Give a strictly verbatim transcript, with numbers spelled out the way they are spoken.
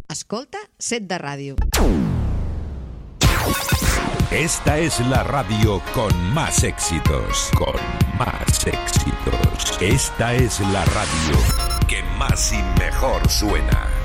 Escolta Set de Ràdio. Esta es la radio con más éxitos, con más éxitos. Esta es la radio que más y mejor suena.